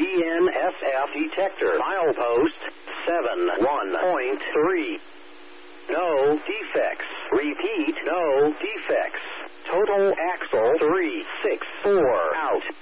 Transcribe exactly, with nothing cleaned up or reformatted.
N S F detector. Milepost seven one point three. No defects. Repeat, no defects. Total axle three six four out.